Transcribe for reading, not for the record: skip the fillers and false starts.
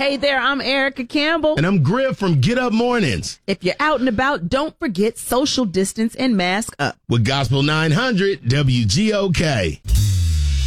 Hey there, I'm Erica Campbell. And I'm Griff from Get Up Mornings. If you're out and about, don't forget social distance and mask up. With Gospel 900 WGOK.